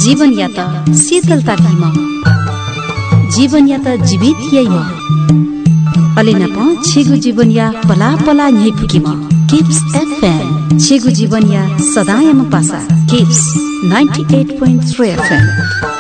जीवन या त शीतलता किम जीवन या त जीवित यही म अलेना प छेगु जीवन या पला पला यही पुकिम किप्स एफएम छेगु जीवन या सदा यम पासा किप्स 98.3 FM